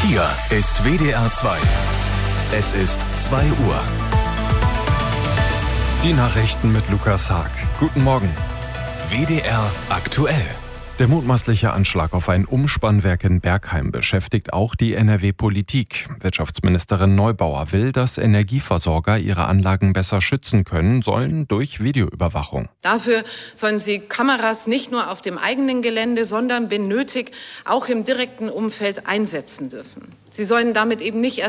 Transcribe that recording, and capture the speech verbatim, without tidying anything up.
Hier ist W D R zwei. Es ist zwei Uhr. Die Nachrichten mit Lukas Haag. Guten Morgen. W D R aktuell. Der mutmaßliche Anschlag auf ein Umspannwerk in Bergheim beschäftigt auch die N R W-Politik. Wirtschaftsministerin Neubauer will, dass Energieversorger ihre Anlagen besser schützen können sollen durch Videoüberwachung. Dafür sollen sie Kameras nicht nur auf dem eigenen Gelände, sondern wenn nötig auch im direkten Umfeld einsetzen dürfen. Sie sollen damit eben nicht erst